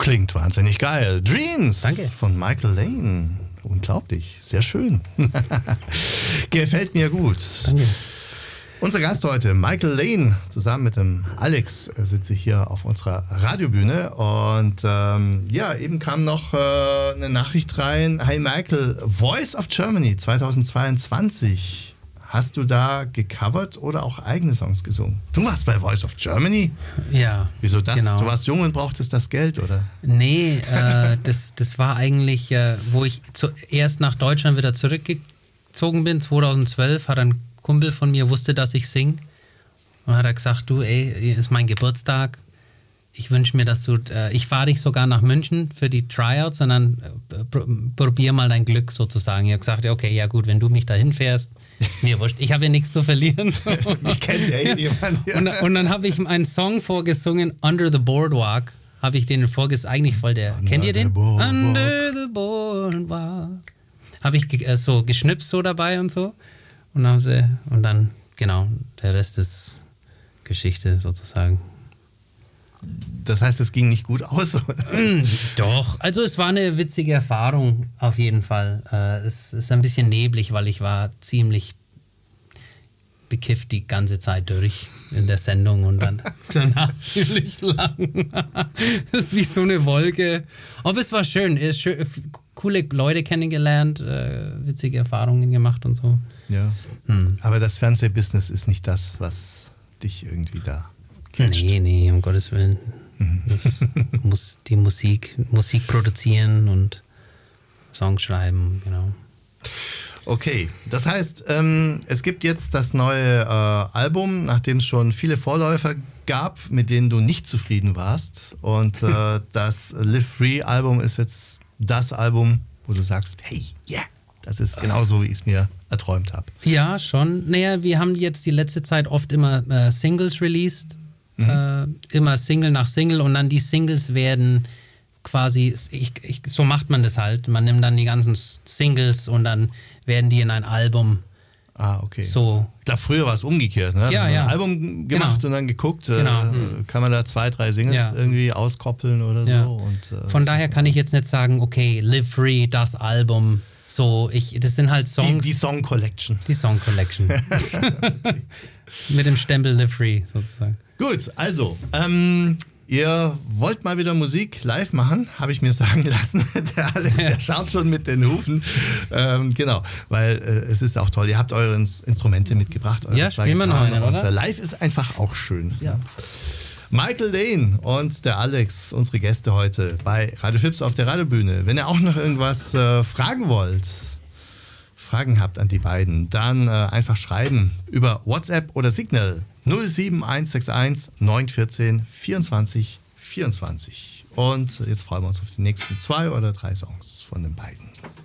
Klingt wahnsinnig geil. Dreams Danke. von Michael Lane. Unglaublich, sehr schön. Gefällt mir gut. Danke. Unser Gast heute, Michael Lane, zusammen mit dem Alex sitze ich hier auf unserer Radiobühne und eben kam noch eine Nachricht rein. Hey Michael, Voice of Germany 2022. Hast du da gecovert oder auch eigene Songs gesungen? Du warst bei Voice of Germany? Ja. Wieso das? Genau. Du warst jung und brauchtest das Geld, oder? Nee, das war eigentlich, wo ich zuerst nach Deutschland wieder zurückgezogen bin, 2012, hat ein Kumpel von mir wusste, dass ich singe und hat er gesagt, du, ist mein Geburtstag, ich wünsche mir, dass du, ich fahre dich sogar nach München für die Tryouts und dann probier mal dein Glück sozusagen. Ich habe gesagt, okay, ja gut, wenn du mich dahin fährst, ist mir wurscht. Ich habe ja nichts zu verlieren. Ich kenne ja jemanden. Ja. Und dann habe ich einen Song vorgesungen, Under the Boardwalk, habe ich den vorgesungen, eigentlich voll der, kennt ihr den? Under the Boardwalk. Habe ich so geschnipst so dabei und so. Und dann, genau, der Rest ist Geschichte sozusagen. Das heißt, es ging nicht gut aus, oder? Doch, also es war eine witzige Erfahrung auf jeden Fall. Es ist ein bisschen neblig, weil ich war ziemlich bekifft die ganze Zeit durch in der Sendung und dann danach ziemlich lang. Das ist wie so eine Wolke. Aber es war schön, coole Leute kennengelernt, witzige Erfahrungen gemacht und so. Ja, aber das Fernsehbusiness ist nicht das, was dich irgendwie da catcht. Nee, um Gottes Willen. Das muss die Musik produzieren und Songs schreiben, genau. Okay, das heißt, es gibt jetzt das neue Album, nachdem es schon viele Vorläufer gab, mit denen du nicht zufrieden warst. Und das Live Free Album ist jetzt das Album, wo du sagst, hey, yeah, das ist genauso, wie ich es mir erträumt habe. Ja, schon. Naja, wir haben jetzt die letzte Zeit oft immer Singles released. Immer Single nach Single und dann die Singles werden quasi, so macht man das halt. Man nimmt dann die ganzen Singles und dann werden die in ein Album. Ah, okay. So. Ich glaube, früher war es umgekehrt. Ne? Ja, ein ja. Album gemacht und dann geguckt, kann man da 2, 3 Singles irgendwie auskoppeln oder so. Und, von daher kann ich jetzt nicht sagen, okay, Live Free, das Album. So, das sind halt Songs. Die Song Collection. Die Song Collection. Mit dem Stempel Live Free sozusagen. Gut, also, ihr wollt mal wieder Musik live machen, habe ich mir sagen lassen. Der Alex, der schaut schon mit den Hufen. Genau, weil es ist auch toll. Ihr habt eure Instrumente mitgebracht. Ja, spielen wir noch einen, oder? Live ist einfach auch schön. Ja. Michael Lane und der Alex, unsere Gäste heute bei Radio Fips auf der Radiobühne. Wenn ihr auch noch irgendwas fragen wollt, Fragen habt an die beiden, dann einfach schreiben über WhatsApp oder Signal 07161 914 24 24. Und jetzt freuen wir uns auf die nächsten 2 oder 3 Songs von den beiden.